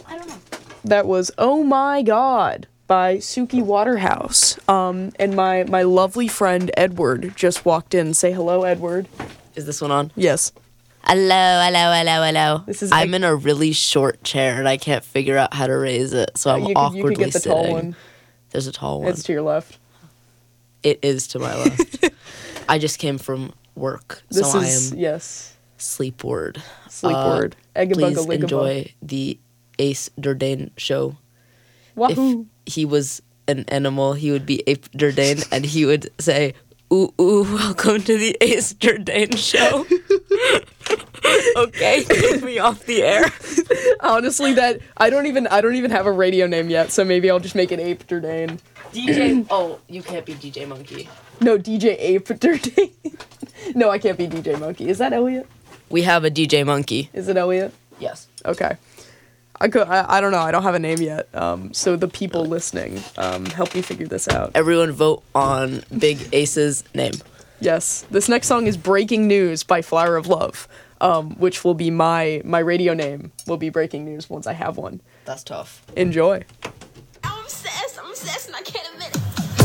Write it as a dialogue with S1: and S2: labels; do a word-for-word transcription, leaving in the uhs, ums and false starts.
S1: I don't know.
S2: That was Oh My God by Suki Waterhouse. Um, and my, my lovely friend Edward just walked in. Say hello, Edward.
S1: Is this one on?
S2: Yes.
S1: Hello, hello, hello, hello.
S2: This is
S1: I'm
S2: I,
S1: in a really short chair and I can't figure out how to raise it, so I'm
S2: you could,
S1: awkwardly
S2: you could get the
S1: sitting.
S2: tall one.
S1: There's a tall one.
S2: It's to your left.
S1: It is to my left. I just came from work,
S2: This
S1: so
S2: is,
S1: I am
S2: yes.
S1: sleep word.
S2: Sleep
S1: Uh,
S2: word. Eggabugga
S1: Please
S2: liggabug.
S1: enjoy the Ace Durdane show.
S2: Wahoo.
S1: If he was an animal, he would be Ape Durdane, and he would say, "Ooh, ooh, welcome to the Ace Durdane show." Okay, get me off the air.
S2: Honestly, that I don't even I don't even have a radio name yet, so maybe I'll just make it Ape Durdane.
S1: D J. Oh, you can't be D J Monkey.
S2: No, D J Ape Durdane. No, I can't be D J Monkey. Is that Elliot?
S1: We have a D J Monkey.
S2: Is it Elliot?
S1: Yes.
S2: Okay. I could. I, I don't know. I don't have a name yet. Um. So the people listening, um, help me figure this out.
S1: Everyone vote on Big Ace's name.
S2: Yes. This next song is "Breaking News" by Flower of Love, um, which will be my my radio name. Will be Breaking News once I have one.
S1: That's tough.
S2: Enjoy.
S3: I'm obsessed, I'm obsessed, and I can't admit it.